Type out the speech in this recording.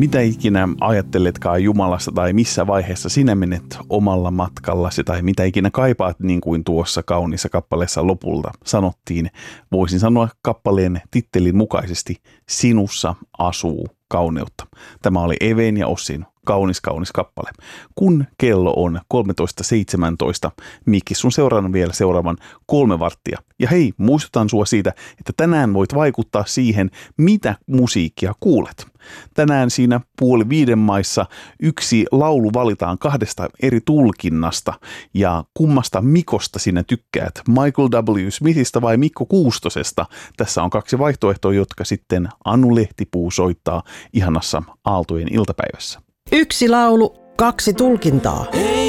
Mitä ikinä ajatteletkaan Jumalasta tai missä vaiheessa sinä menet omalla matkallasi tai mitä ikinä kaipaat, niin kuin tuossa kauniissa kappaleessa lopulta sanottiin, voisin sanoa kappaleen tittelin mukaisesti, sinussa asuu kauneutta. Tämä oli Even ja Ossin kaunis kappale. Kun kello on 13.17, Mikki sun seuraan vielä seuraavan 3 varttia. Ja hei, muistutan sua siitä, että tänään voit vaikuttaa siihen, mitä musiikkia kuulet. Tänään siinä 4:30 maissa yksi laulu valitaan 2 eri tulkinnasta ja kummasta Mikosta sinä tykkäät, Michael W. Smithistä vai Mikko Kuustosesta. Tässä on 2 vaihtoehtoa, jotka sitten Anu Lehtipuu soittaa ihanassa Aaltojen iltapäivässä. 1 laulu, 2 tulkintaa.